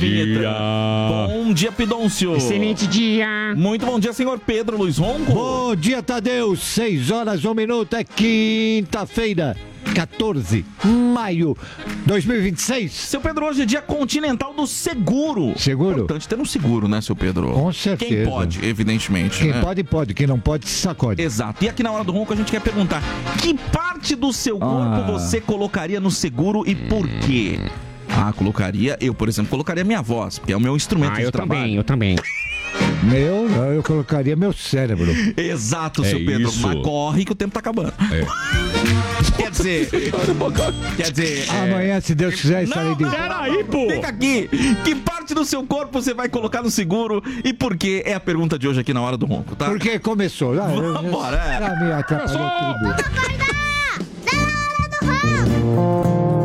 vinheta. Bom dia, Pidoncio. Excelente dia. Muito bom dia, senhor Pedro Luiz Ronco. Bom dia, Tadeu. 6h01, é quinta-feira, 14 de maio de 2026. Seu Pedro, hoje é dia continental do seguro. Seguro? Importante ter um seguro, né, seu Pedro? Com certeza. Quem pode, evidentemente. Quem né? pode. Quem não pode, se sacode. Exato. E aqui na Hora do Ronco a gente quer perguntar: que parte do seu corpo você colocaria no seguro e por quê? Eu, por exemplo, colocaria minha voz, porque é o meu instrumento de trabalho. Eu também. Eu colocaria meu cérebro. Exato, seu Pedro. isso. Mas corre que o tempo tá acabando. Quer dizer... Amanhã, se Deus quiser, estarei de volta. Peraí, pô! Fica aqui. Que parte do seu corpo você vai colocar no seguro e por quê? É a pergunta de hoje aqui na Hora do Ronco, tá? Porque começou. Vambora, Já me atrapalhou tudo.